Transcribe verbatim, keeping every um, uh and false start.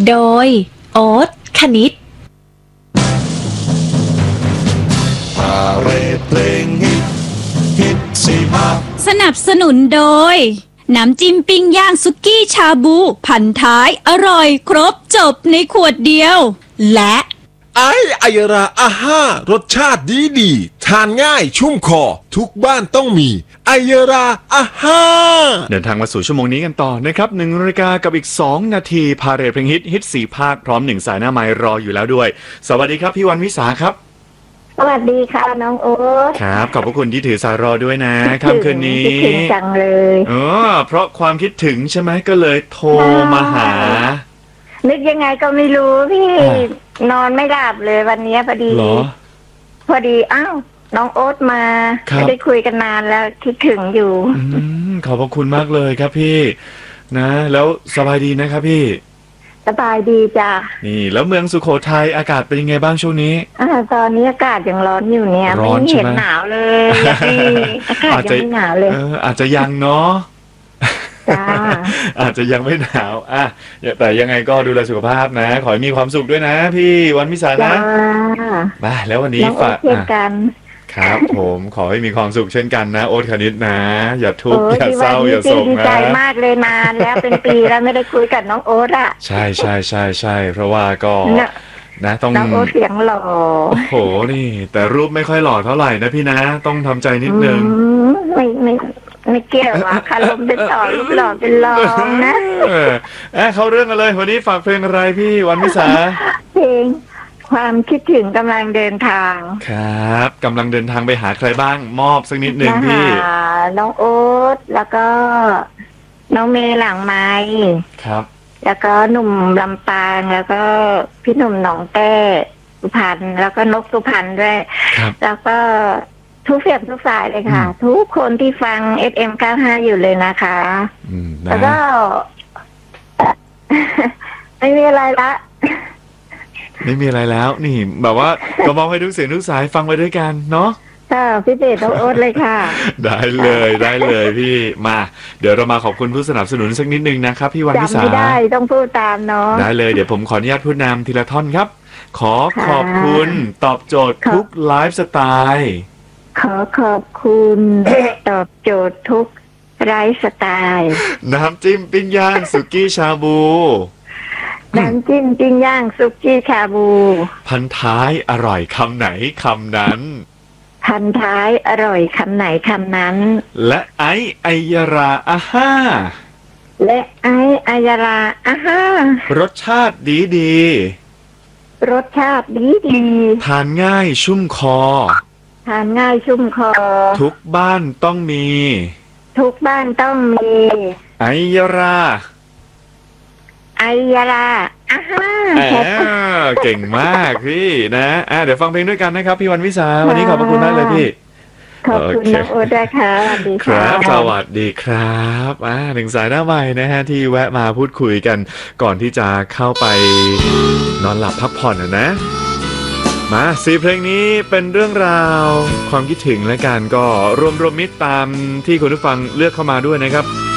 โดยโอ๊ตคณิตพาเรดเพลงฮิตฮิตสี่ภาคสนับสนุนโดยน้ำจิ้มปิ้งย่างสุกี้ชาบูพันท้ายอร่อยครบจบในขวดเดียวและไอไอยราอาห้ารสชาติดีดีทานง่ายชุ่มคอทุกบ้านต้องมีไอยราอาห้าเดินทางมาสู่ชั่วโมงนี้กันต่อนะครับหนึ่งนาฬิกากับอีกสองนาทีพาเรดเพลงฮิตฮิตสี่ภาคพร้อมหนึ่งสายหน้าไมค์รออยู่แล้วด้วยสวัสดีครับพี่วันวิสาครับสวัสดีค่ะน้องโอ๊ตครับขอบพระคุณที่ถือสายรอด้วยนะค่ำคืนนี้คิดถึงจังเลยเออเพราะความคิดถึงใช่ไหมก็เลยโทรมาหานึกยังไงก็ไม่รู้พี่นอนไม่หลับเลยวันนี้พอดีพอดีอ้าวน้องโอ๊ตมาไม่ได้คุยกันนานแล้วคิดถึงอยู่ขอบพระคุณมากเลยครับพี่นะแล้วสบายดีนะครับพี่สบายดีจ้ะนี่แล้วเมืองสุโขทัยอากาศเป็นยังไงบ้างช่วงนี้อ่าตอนนี้อากาศยังร้อนอยู่เนี่ยไม่เห็นหนาวเลยอากาศยังไม่หนาวเลยเอออาจจะยังเนาะอาจจะยังไม่หนาวอ่ะแต่ยังไงก็ดูแลสุขภาพนะขอให้มีความสุขด้วยนะพี่วันวิสานะมาแล้ววันนี้ฝากกันครับผมขอให้มีความสุขเช่นกันนะโอ๊ตคณิตนะอย่าทุกข์อย่าเศร้าอย่าโศกนะดีใจมากเลยนานแล้วเป็นปีแล้วไม่ได้คุยกับน้องโอ๊ตอ่ะใช่ใช่ใช่ใช่เพราะว่าก็นะต้องน้องโอ๊ตเสียงหล่อโอ้โหนี่แต่รูปไม่ค่อยหล่อเท่าไหร่นะพี่นะต้องทำใจนิดนึงไม่ไม่ไม่เกี่ยวว่าคารมเป็นต่อรูปหล่อเป็นรองนะเออเขาเรื่องกันเลยวันนี้ฝากเพลงอะไรพี่วันวิสาเพลงความคิดถึงกำลังเดินทางครับกำลังเดินทางไปหาใครบ้างมอบสักนิดหนึ่งพี่น้องโอ๊ตแล้วก็น้องเมย์หลังไม้ครับแล้วก็หนุ่มลำปางแล้วก็พี่หนุ่มหนองแต้สุพรรณแล้วก็นกสุพรรณด้วยแล้วก็ทุกเสียงทุกสายเลยค่ะทุกคนที่ฟัง เอฟ เอ็ม เก้าสิบห้า อยู่เลยนะคะแล้วก็ไม่มีอะไรละไม่มีอะไรแล้วนี่แบบว่าก็มองให้ทุกเสียงทุกสายฟังไปด้วยกันเนาะค่ะพี่เดชต้องโอ๊ตเลยค่ะได้เลยได้เลยพี่มาเดี๋ยวเรามาขอบคุณผู้สนับสนุนสักนิดนึงนะครับพี่วันวิสาจำไม่ได้ต้องพูดตามเนาะได้เลยเดี๋ยวผมขออนุญาตพูดนำทีละท่อนครับขอขอบคุณตอบโจทย์ทุกไลฟ์สไตล์ขอขอบคุณตอบโจทย์ทุกไลฟ์สไตล์น้ำจิ้มปิ้งย่างสุกี้ชาบูน้ำจิ้มปิ้งย่างสุกี้ชาบูพันท้ายอร่อยคำไหนคำนั้นพันท้ายอร่อยคำไหนคำนั้นและไอไอยราอาห้าและไอไอยราอาห้ารสชาติดีดีรสชาติดีดีทานง่ายชุ่มคอทานง่ายชุ่มคอทุกบ้านต้องมีทุกบ้านต้องมีไอยราไอยาลาอ่าเก่งมากพี่นะอ่าเดี๋ยวฟังเพลงด้วยกันนะครับพี่วันวิสาวันนี้ขอบพระคุณมากเลยพี่ขอบคุณน้องโอ๊ตด้วยค่ะสวัสดีครับสวัสดีครับอ่าหนึ่งสายหน้าใหม่นะฮะที่แวะมาพูดคุยกันก่อนที่จะเข้าไปนอนหลับพักผ่อนนะนะมาสี่เพลงนี้เป็นเรื่องราวความคิดถึงและการก็รวมรวมมิตรตามที่คุณผู้ฟังเลือกเข้ามาด้วยนะครับ